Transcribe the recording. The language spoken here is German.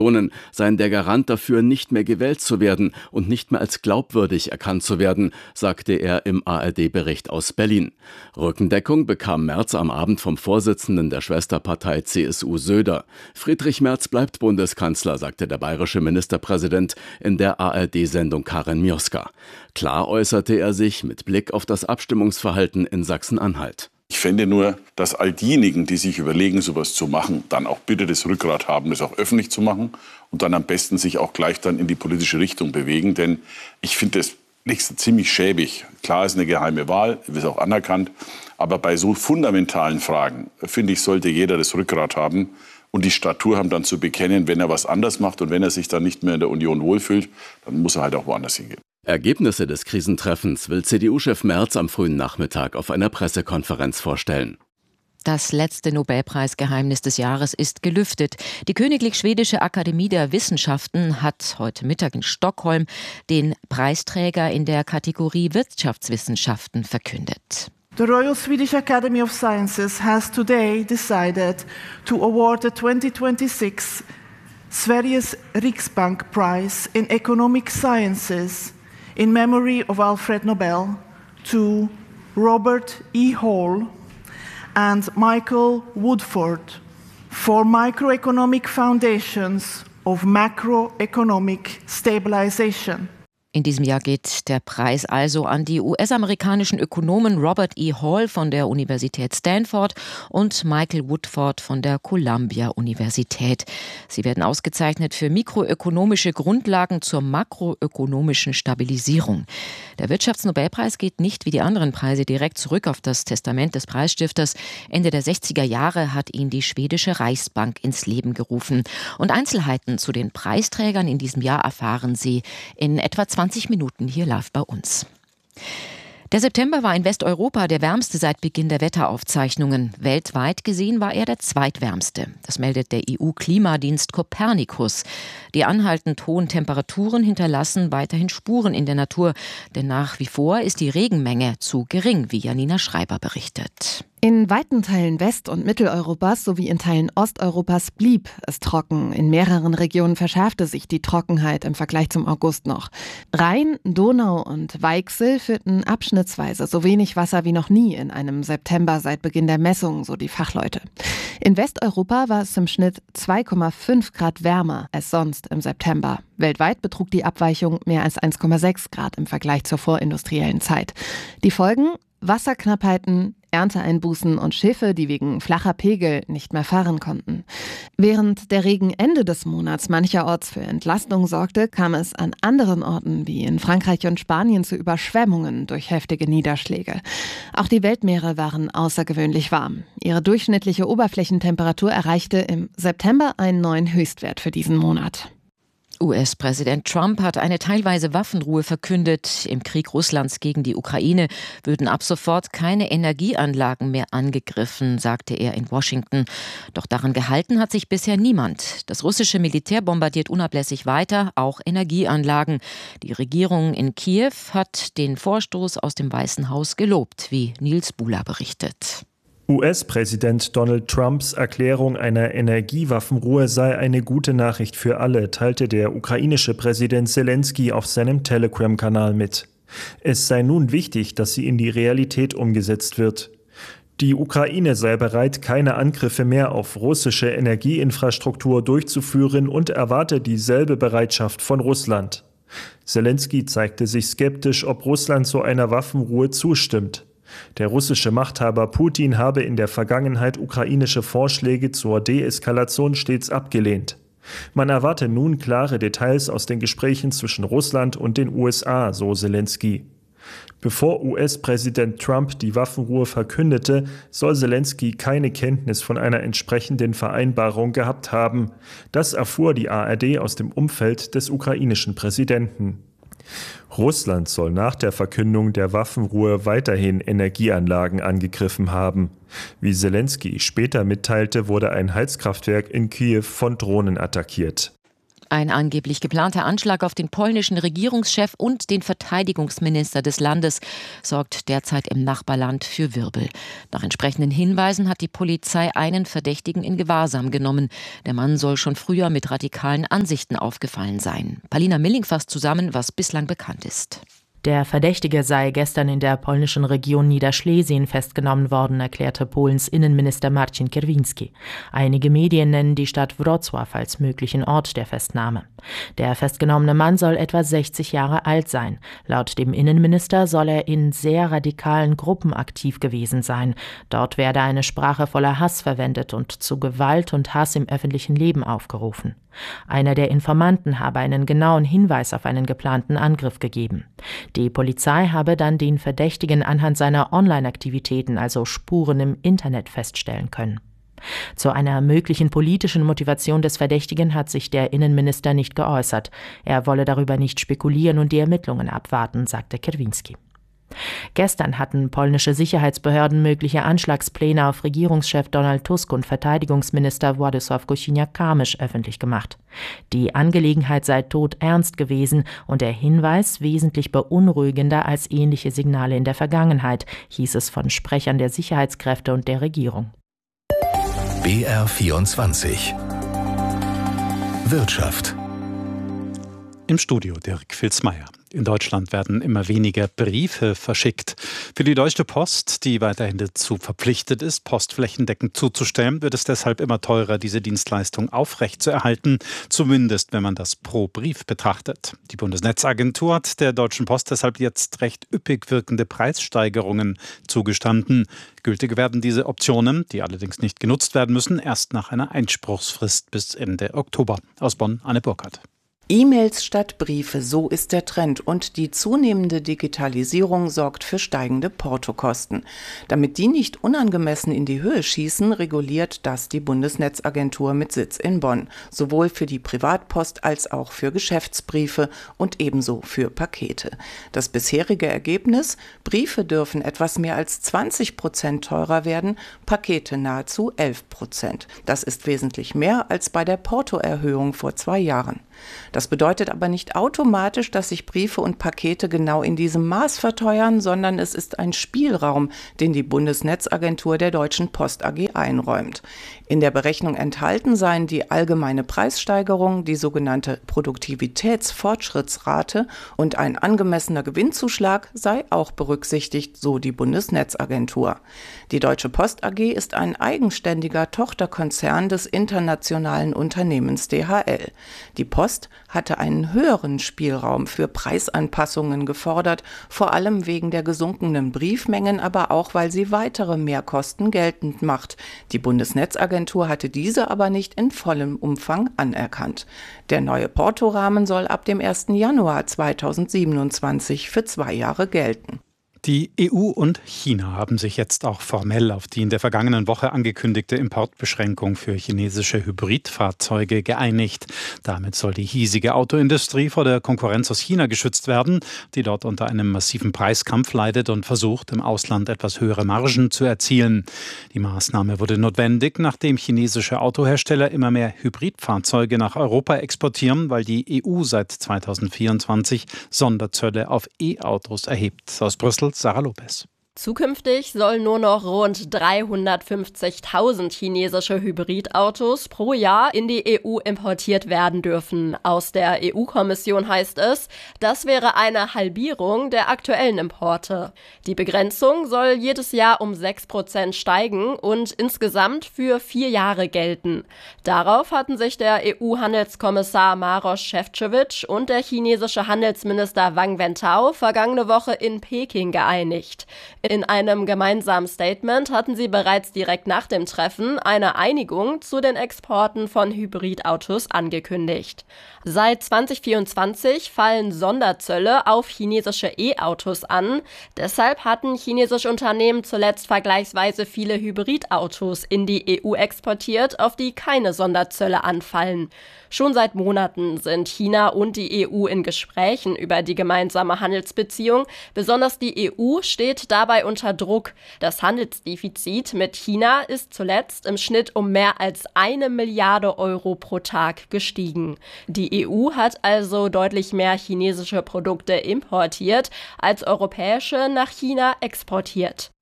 seien der Garant dafür, nicht mehr gewählt zu werden und nicht mehr als glaubwürdig erkannt zu werden, sagte er im ARD-Bericht aus Berlin. Rückendeckung bekam Merz am Abend vom Vorsitzenden der Schwesterpartei CSU Söder. Friedrich Merz bleibt Bundeskanzler, sagte der bayerische Ministerpräsident in der ARD-Sendung Karin Mioska. Klar äußerte er sich mit Blick auf das Abstimmungsverhalten in Sachsen-Anhalt. Ich fände nur, dass all diejenigen, die sich überlegen, sowas zu machen, dann auch bitte das Rückgrat haben, das auch öffentlich zu machen und dann am besten sich auch gleich dann in die politische Richtung bewegen. Denn ich finde das ziemlich schäbig. Klar ist eine geheime Wahl, ist auch anerkannt. Aber bei so fundamentalen Fragen, finde ich, sollte jeder das Rückgrat haben und die Statur haben, dann zu bekennen, wenn er was anders macht und wenn er sich dann nicht mehr in der Union wohlfühlt, dann muss er halt auch woanders hingehen. Ergebnisse des Krisentreffens will CDU-Chef Merz am frühen Nachmittag auf einer Pressekonferenz vorstellen. Das letzte Nobelpreisgeheimnis des Jahres ist gelüftet. Die Königlich Schwedische Akademie der Wissenschaften hat heute Mittag in Stockholm den Preisträger in der Kategorie Wirtschaftswissenschaften verkündet. The Royal Swedish Academy of Sciences has today decided to award the 2026 Sveriges Riksbank Prize in Economic Sciences in memory of Alfred Nobel to Robert E. Hall and Michael Woodford for microeconomic foundations of macroeconomic stabilization. In diesem Jahr geht der Preis also an die US-amerikanischen Ökonomen Robert E. Hall von der Universität Stanford und Michael Woodford von der Columbia-Universität. Sie werden ausgezeichnet für mikroökonomische Grundlagen zur makroökonomischen Stabilisierung. Der Wirtschaftsnobelpreis geht nicht wie die anderen Preise direkt zurück auf das Testament des Preisstifters. Ende der 60er Jahre hat ihn die schwedische Reichsbank ins Leben gerufen. Und Einzelheiten zu den Preisträgern in diesem Jahr erfahren Sie in etwa 20 Minuten hier live bei uns. Der September war in Westeuropa der wärmste seit Beginn der Wetteraufzeichnungen. Weltweit gesehen war er der zweitwärmste. Das meldet der EU-Klimadienst Copernicus. Die anhaltend hohen Temperaturen hinterlassen weiterhin Spuren in der Natur. Denn nach wie vor ist die Regenmenge zu gering, wie Janina Schreiber berichtet. In weiten Teilen West- und Mitteleuropas sowie in Teilen Osteuropas blieb es trocken. In mehreren Regionen verschärfte sich die Trockenheit im Vergleich zum August noch. Rhein, Donau und Weichsel führten abschnittsweise so wenig Wasser wie noch nie in einem September seit Beginn der Messungen, so die Fachleute. In Westeuropa war es im Schnitt 2,5 Grad wärmer als sonst im September. Weltweit betrug die Abweichung mehr als 1,6 Grad im Vergleich zur vorindustriellen Zeit. Die Folgen? Wasserknappheiten, Ernteeinbußen und Schiffe, die wegen flacher Pegel nicht mehr fahren konnten. Während der Regen Ende des Monats mancherorts für Entlastung sorgte, kam es an anderen Orten wie in Frankreich und Spanien zu Überschwemmungen durch heftige Niederschläge. Auch die Weltmeere waren außergewöhnlich warm. Ihre durchschnittliche Oberflächentemperatur erreichte im September einen neuen Höchstwert für diesen Monat. US-Präsident Trump hat eine teilweise Waffenruhe verkündet. Im Krieg Russlands gegen die Ukraine würden ab sofort keine Energieanlagen mehr angegriffen, sagte er in Washington. Doch daran gehalten hat sich bisher niemand. Das russische Militär bombardiert unablässig weiter, auch Energieanlagen. Die Regierung in Kiew hat den Vorstoß aus dem Weißen Haus gelobt, wie Nils Buhler berichtet. US-Präsident Donald Trumps Erklärung einer Energiewaffenruhe sei eine gute Nachricht für alle, teilte der ukrainische Präsident Zelensky auf seinem Telegram-Kanal mit. Es sei nun wichtig, dass sie in die Realität umgesetzt wird. Die Ukraine sei bereit, keine Angriffe mehr auf russische Energieinfrastruktur durchzuführen und erwarte dieselbe Bereitschaft von Russland. Zelensky zeigte sich skeptisch, ob Russland zu einer Waffenruhe zustimmt. Der russische Machthaber Putin habe in der Vergangenheit ukrainische Vorschläge zur Deeskalation stets abgelehnt. Man erwarte nun klare Details aus den Gesprächen zwischen Russland und den USA, so Zelensky. Bevor US-Präsident Trump die Waffenruhe verkündete, soll Zelensky keine Kenntnis von einer entsprechenden Vereinbarung gehabt haben. Das erfuhr die ARD aus dem Umfeld des ukrainischen Präsidenten. Russland soll nach der Verkündung der Waffenruhe weiterhin Energieanlagen angegriffen haben. Wie Zelensky später mitteilte, wurde ein Heizkraftwerk in Kiew von Drohnen attackiert. Ein angeblich geplanter Anschlag auf den polnischen Regierungschef und den Verteidigungsminister des Landes sorgt derzeit im Nachbarland für Wirbel. Nach entsprechenden Hinweisen hat die Polizei einen Verdächtigen in Gewahrsam genommen. Der Mann soll schon früher mit radikalen Ansichten aufgefallen sein. Palina Milling fasst zusammen, was bislang bekannt ist. Der Verdächtige sei gestern in der polnischen Region Niederschlesien festgenommen worden, erklärte Polens Innenminister Marcin Kierwiński. Einige Medien nennen die Stadt Wrocław als möglichen Ort der Festnahme. Der festgenommene Mann soll etwa 60 Jahre alt sein. Laut dem Innenminister soll er in sehr radikalen Gruppen aktiv gewesen sein. Dort werde eine Sprache voller Hass verwendet und zu Gewalt und Hass im öffentlichen Leben aufgerufen. Einer der Informanten habe einen genauen Hinweis auf einen geplanten Angriff gegeben. Die Polizei habe dann den Verdächtigen anhand seiner Online-Aktivitäten, also Spuren im Internet, feststellen können. Zu einer möglichen politischen Motivation des Verdächtigen hat sich der Innenminister nicht geäußert. Er wolle darüber nicht spekulieren und die Ermittlungen abwarten, sagte Kierwiński. Gestern hatten polnische Sicherheitsbehörden mögliche Anschlagspläne auf Regierungschef Donald Tusk und Verteidigungsminister Władysław Kosiniak-Kamysz öffentlich gemacht. Die Angelegenheit sei todernst gewesen und der Hinweis wesentlich beunruhigender als ähnliche Signale in der Vergangenheit, hieß es von Sprechern der Sicherheitskräfte und der Regierung. BR24 Wirtschaft. Im Studio Dirk Filzmeier. In Deutschland werden immer weniger Briefe verschickt. Für die Deutsche Post, die weiterhin dazu verpflichtet ist, Post flächendeckend zuzustellen, wird es deshalb immer teurer, diese Dienstleistung aufrechtzuerhalten, zumindest wenn man das pro Brief betrachtet. Die Bundesnetzagentur hat der Deutschen Post deshalb jetzt recht üppig wirkende Preissteigerungen zugestanden. Gültig werden diese Optionen, die allerdings nicht genutzt werden müssen, erst nach einer Einspruchsfrist bis Ende Oktober. Aus Bonn, Anne Burkhardt. E-Mails statt Briefe, so ist der Trend, und die zunehmende Digitalisierung sorgt für steigende Portokosten. Damit die nicht unangemessen in die Höhe schießen, reguliert das die Bundesnetzagentur mit Sitz in Bonn, sowohl für die Privatpost als auch für Geschäftsbriefe und ebenso für Pakete. Das bisherige Ergebnis: Briefe dürfen etwas mehr als 20% teurer werden, Pakete nahezu 11%. Das ist wesentlich mehr als bei der Portoerhöhung vor 2 Jahren. Das bedeutet aber nicht automatisch, dass sich Briefe und Pakete genau in diesem Maß verteuern, sondern es ist ein Spielraum, den die Bundesnetzagentur der Deutschen Post AG einräumt. In der Berechnung enthalten seien die allgemeine Preissteigerung, die sogenannte Produktivitätsfortschrittsrate und ein angemessener Gewinnzuschlag sei auch berücksichtigt, so die Bundesnetzagentur. Die Deutsche Post AG ist ein eigenständiger Tochterkonzern des internationalen Unternehmens DHL. Die Post hatte einen höheren Spielraum für Preisanpassungen gefordert, vor allem wegen der gesunkenen Briefmengen, aber auch, weil sie weitere Mehrkosten geltend macht. Die Bundesnetzagentur hatte diese aber nicht in vollem Umfang anerkannt. Der neue Portorahmen soll ab dem 1. Januar 2027 für 2 Jahre gelten. Die EU und China haben sich jetzt auch formell auf die in der vergangenen Woche angekündigte Importbeschränkung für chinesische Hybridfahrzeuge geeinigt. Damit soll die hiesige Autoindustrie vor der Konkurrenz aus China geschützt werden, die dort unter einem massiven Preiskampf leidet und versucht, im Ausland etwas höhere Margen zu erzielen. Die Maßnahme wurde notwendig, nachdem chinesische Autohersteller immer mehr Hybridfahrzeuge nach Europa exportieren, weil die EU seit 2024 Sonderzölle auf E-Autos erhebt. Aus Brüssel Sarah Lopez. Zukünftig sollen nur noch rund 350.000 chinesische Hybridautos pro Jahr in die EU importiert werden dürfen. Aus der EU-Kommission heißt es, das wäre eine Halbierung der aktuellen Importe. Die Begrenzung soll jedes Jahr um 6% steigen und insgesamt für 4 Jahre gelten. Darauf hatten sich der EU-Handelskommissar Maroš Šefčovič und der chinesische Handelsminister Wang Wentao vergangene Woche in Peking geeinigt. In einem gemeinsamen Statement hatten sie bereits direkt nach dem Treffen eine Einigung zu den Exporten von Hybridautos angekündigt. Seit 2024 fallen Sonderzölle auf chinesische E-Autos an. Deshalb hatten chinesische Unternehmen zuletzt vergleichsweise viele Hybridautos in die EU exportiert, auf die keine Sonderzölle anfallen. Schon seit Monaten sind China und die EU in Gesprächen über die gemeinsame Handelsbeziehung. Besonders die EU steht dabei dabei unter Druck. Das Handelsdefizit mit China ist zuletzt im Schnitt um mehr als 1 Milliarde Euro pro Tag gestiegen. Die EU hat also deutlich mehr chinesische Produkte importiert, als europäische nach China exportiert.